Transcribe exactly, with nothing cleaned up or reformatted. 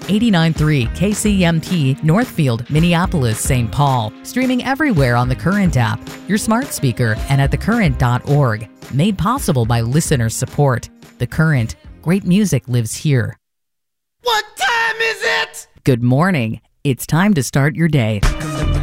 eighty-nine point three K C M T, Northfield, Minneapolis, Saint Paul. Streaming everywhere on the Current app, your smart speaker, and at the current dot org. Made possible by listener support. The Current. Great music lives here. What time is it? Good morning. It's time to start your day.